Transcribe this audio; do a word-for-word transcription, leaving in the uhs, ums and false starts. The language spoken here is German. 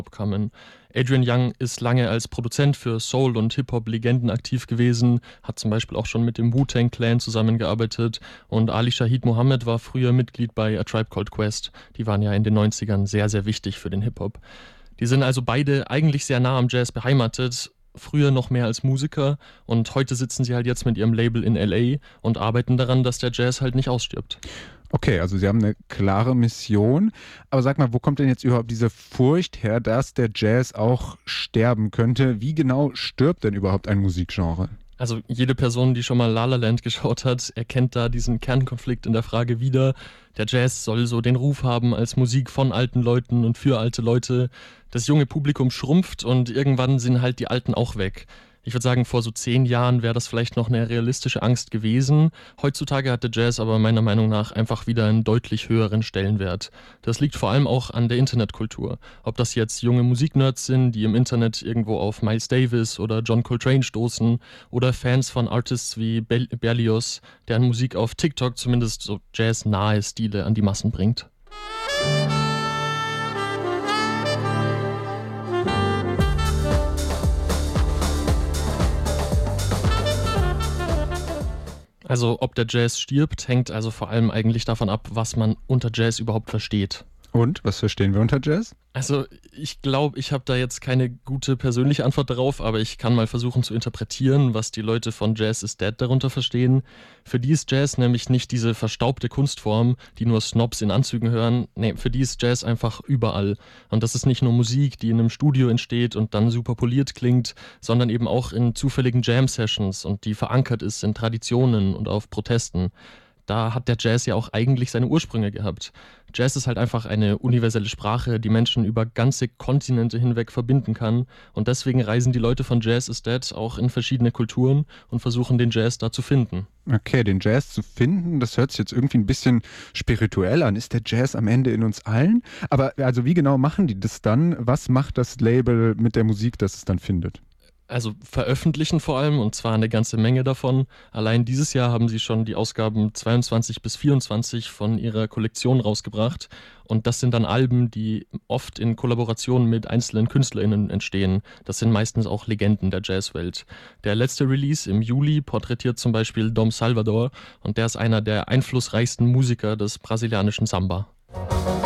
kamen. Adrian Young ist lange als Produzent für Soul- und Hip-Hop-Legenden aktiv gewesen, hat zum Beispiel auch schon mit dem Wu-Tang Clan zusammengearbeitet und Ali Shaheed Muhammad war früher Mitglied bei A Tribe Called Quest. Die waren ja in den neunzigern sehr, sehr wichtig für den Hip-Hop. Die sind also beide eigentlich sehr nah am Jazz beheimatet, früher noch mehr als Musiker und heute sitzen sie halt jetzt mit ihrem Label in L A und arbeiten daran, dass der Jazz halt nicht ausstirbt. Okay, also Sie haben eine klare Mission. Aber sag mal, wo kommt denn jetzt überhaupt diese Furcht her, dass der Jazz auch sterben könnte? Wie genau stirbt denn überhaupt ein Musikgenre? Also jede Person, die schon mal La La Land geschaut hat, erkennt da diesen Kernkonflikt in der Frage wieder. Der Jazz soll so den Ruf haben als Musik von alten Leuten und für alte Leute. Das junge Publikum schrumpft und irgendwann sind halt die Alten auch weg. Ich würde sagen, vor so zehn Jahren wäre das vielleicht noch eine realistische Angst gewesen. Heutzutage hat der Jazz aber meiner Meinung nach einfach wieder einen deutlich höheren Stellenwert. Das liegt vor allem auch an der Internetkultur. Ob das jetzt junge Musiknerds sind, die im Internet irgendwo auf Miles Davis oder John Coltrane stoßen oder Fans von Artists wie Be- Berlioz, deren Musik auf TikTok zumindest so jazznahe Stile an die Massen bringt. Also ob der Jazz stirbt, hängt also vor allem eigentlich davon ab, was man unter Jazz überhaupt versteht. Und, was verstehen wir unter Jazz? Also ich glaube, ich habe da jetzt keine gute persönliche Antwort darauf, aber ich kann mal versuchen zu interpretieren, was die Leute von Jazz is Dead darunter verstehen. Für die ist Jazz nämlich nicht diese verstaubte Kunstform, die nur Snobs in Anzügen hören. Nee, für die ist Jazz einfach überall. Und das ist nicht nur Musik, die in einem Studio entsteht und dann super poliert klingt, sondern eben auch in zufälligen Jam-Sessions und die verankert ist in Traditionen und auf Protesten. Da hat der Jazz ja auch eigentlich seine Ursprünge gehabt. Jazz ist halt einfach eine universelle Sprache, die Menschen über ganze Kontinente hinweg verbinden kann. Und deswegen reisen die Leute von Jazz is Dead auch in verschiedene Kulturen und versuchen den Jazz da zu finden. Okay, den Jazz zu finden, das hört sich jetzt irgendwie ein bisschen spirituell an. Ist der Jazz am Ende in uns allen? Aber also wie genau machen die das dann? Was macht das Label mit der Musik, das es dann findet? Also veröffentlichen vor allem, und zwar eine ganze Menge davon. Allein dieses Jahr haben sie schon die Ausgaben zweiundzwanzig bis vierundzwanzig von ihrer Kollektion rausgebracht. Und das sind dann Alben, die oft in Kollaboration mit einzelnen KünstlerInnen entstehen. Das sind meistens auch Legenden der Jazzwelt. Der letzte Release im Juli porträtiert zum Beispiel Dom Salvador und der ist einer der einflussreichsten Musiker des brasilianischen Samba.